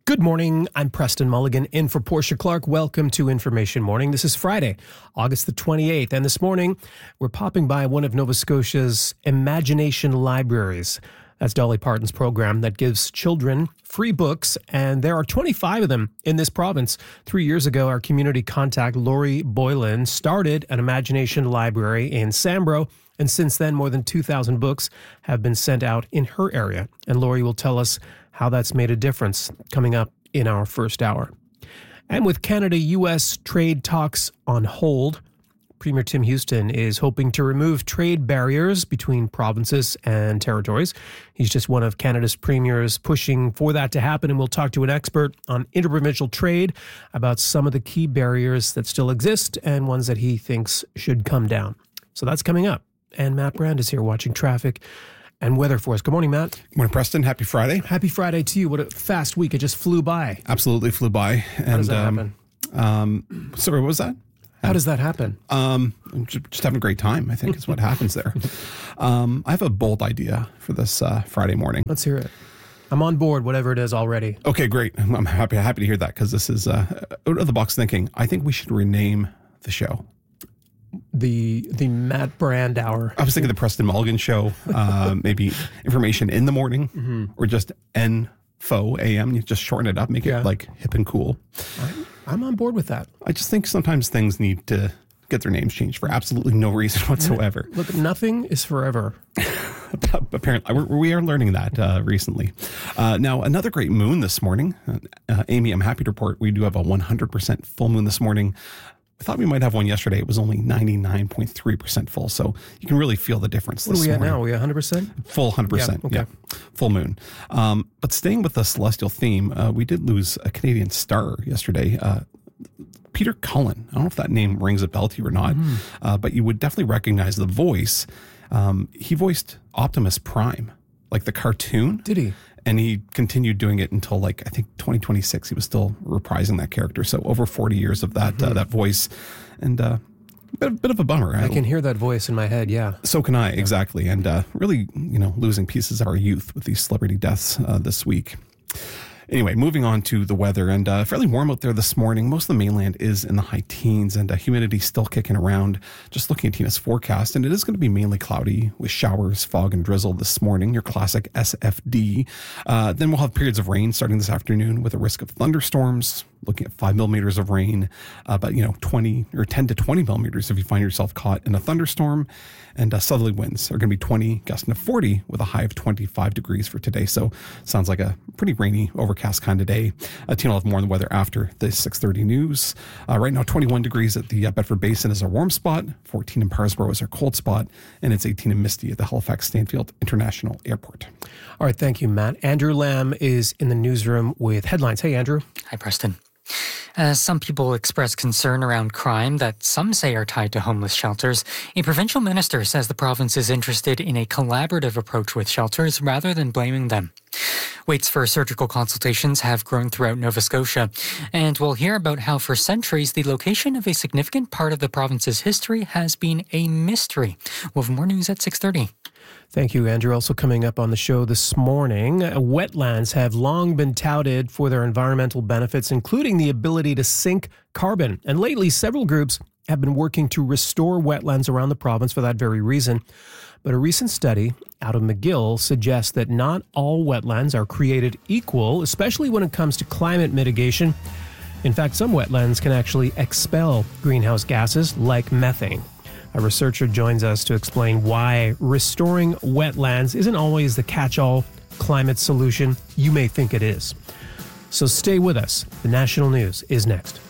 Good morning. I'm Preston Mulligan in for Portia Clark. Welcome to Information Morning. This is Friday, August the 28th. And this morning, we're popping by one of Nova Scotia's Imagination Libraries. That's Dolly Parton's program that gives children free books, and there are 25 of them in this province. 3 years ago, our community contact, Lori Boylan, started an Imagination Library in Sambro, and since then, more than 2,000 books have been sent out in her area. And Lori will tell us how that's made a difference coming up in our first hour. And with Canada-U.S. trade talks on hold, Premier Tim Houston is hoping to remove trade barriers between provinces and territories. He's just one of Canada's premiers pushing for that to happen, and we'll talk to an expert on interprovincial trade about some of the key barriers that still exist and ones that he thinks should come down. So that's coming up. And Matt Brand is here watching traffic and weather for us. Good morning, Matt. Good morning, Preston. Happy Friday. Happy Friday to you. What a fast week. It just flew by. Absolutely flew by. How does that happen? Sorry, what was that? How does that happen? Just having a great time, I think, is what happens there. I have a bold idea for this Friday morning. Let's hear it. I'm on board, whatever it is already. Okay, great. I'm happy to hear that, because this is out of the box thinking. I think we should rename the show. The Matt Brand Hour. I was thinking the Preston Mulligan Show, maybe Information in the Morning, or just NFO AM. You just shorten it up, make it like hip and cool. I'm on board with that. I just think sometimes things need to get their names changed for absolutely no reason whatsoever. Look, nothing is forever. Apparently, we are learning that recently. Now, another great moon this morning. Amy, I'm happy to report we do have a 100% full moon this morning. I thought we might have one yesterday. It was only 99.3% full. So you can really feel the difference What this are we morning. at now? Are we 100%? Full 100%. Okay. Yeah. Full moon. But staying with the celestial theme, we did lose a Canadian star yesterday. Peter Cullen. I don't know if that name rings a bell to you or not, but you would definitely recognize the voice. He voiced Optimus Prime, like the cartoon. Did he? And he continued doing it until, I think 2026. He was still reprising that character. So over 40 years of that that voice, and a bit of a bummer. I can hear that voice in my head. Yeah. So can I, exactly. And really, losing pieces of our youth with these celebrity deaths this week. Anyway, moving on to the weather, and fairly warm out there this morning. Most of the mainland is in the high teens, and humidity still kicking around. Just looking at Tina's forecast, and it is going to be mainly cloudy with showers, fog, and drizzle this morning, your classic SFD. Then we'll have periods of rain starting this afternoon with a risk of thunderstorms, looking at 5 millimeters of rain, but 20 or 10 to 20 millimeters if you find yourself caught in a thunderstorm. And southerly winds are going to be 20, gusting to 40 with a high of 25 degrees for today. So sounds like a pretty rainy, overcast kind of day. Tina will have more on the weather after the 6:30 news. Right now, 21 degrees at the Bedford Basin is our warm spot, 14 in Parsboro is our cold spot, and it's 18 and misty at the Halifax Stanfield International Airport. All right, thank you, Matt. Andrew Lamb is in the newsroom with headlines. Hey, Andrew. Hi, Preston. Some people express concern around crime that some say are tied to homeless shelters. A provincial minister says the province is interested in a collaborative approach with shelters rather than blaming them. Waits for surgical consultations have grown throughout Nova Scotia, and we'll hear about how for centuries the location of a significant part of the province's history has been a mystery. We'll have more news at 6:30. Thank you, Andrew. Also coming up on the show this morning, wetlands have long been touted for their environmental benefits, including the ability to sink carbon. And lately, several groups have been working to restore wetlands around the province for that very reason. But a recent study out of McGill suggests that not all wetlands are created equal, especially when it comes to climate mitigation. In fact, some wetlands can actually expel greenhouse gases like methane. A researcher joins us to explain why restoring wetlands isn't always the catch-all climate solution you may think it is. So stay with us. The national news is next.